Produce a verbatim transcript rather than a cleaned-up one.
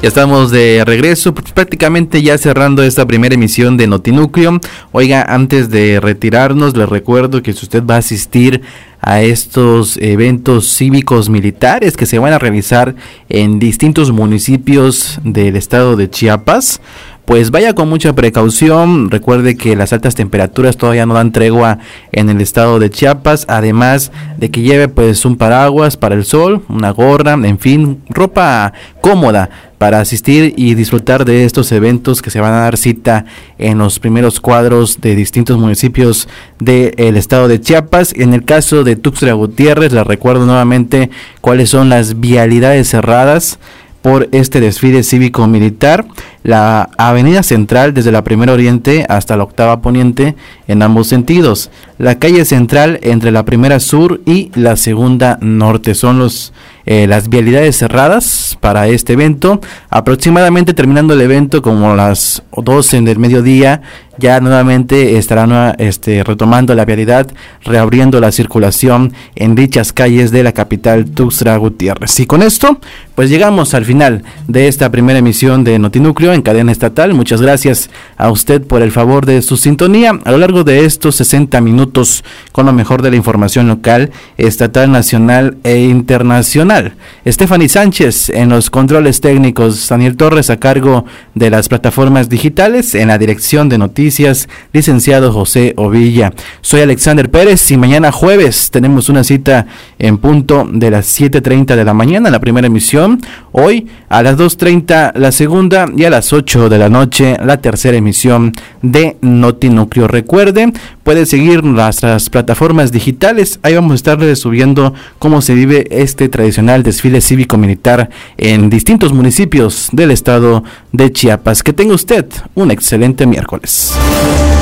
Ya estamos de regreso, pues prácticamente ya cerrando esta primera emisión de Notinúcleo. Oiga, antes de retirarnos, les recuerdo que si usted va a asistir a estos eventos cívicos militares que se van a realizar en distintos municipios del estado de Chiapas, pues vaya con mucha precaución. Recuerde que las altas temperaturas todavía no dan tregua en el estado de Chiapas, además de que lleve pues un paraguas para el sol, una gorra, en fin, ropa cómoda para asistir y disfrutar de estos eventos que se van a dar cita en los primeros cuadros de distintos municipios del estado de Chiapas. En el caso de Tuxtla Gutiérrez, les recuerdo nuevamente cuáles son las vialidades cerradas por este desfile cívico-militar. La avenida central desde la primera oriente hasta la octava poniente en ambos sentidos. La calle central entre la primera sur y la segunda norte son los eh, las vialidades cerradas para este evento. Aproximadamente terminando el evento como las doce del mediodía, ya nuevamente estarán este, retomando la vialidad, reabriendo la circulación en dichas calles de la capital Tuxtla Gutiérrez. Y con esto, pues llegamos al final de esta primera emisión de Notinúcleo en cadena estatal. Muchas gracias a usted por el favor de su sintonía a lo largo de estos sesenta minutos con lo mejor de la información local, estatal, nacional e internacional. Stephanie Sánchez en los controles técnicos, Daniel Torres a cargo de las plataformas digitales, en la dirección de noticias, licenciado José Ovilla. Soy Alexander Pérez y mañana jueves tenemos una cita en punto de las siete treinta de la mañana, la primera emisión. Hoy a las dos treinta la segunda y a las ocho de la noche la tercera emisión de Notinúcleo. Recuerden, pueden seguir nuestras plataformas digitales, ahí vamos a estarles subiendo cómo se vive este tradicional desfile cívico-militar en distintos municipios del estado de Chiapas. Que tenga usted un excelente miércoles.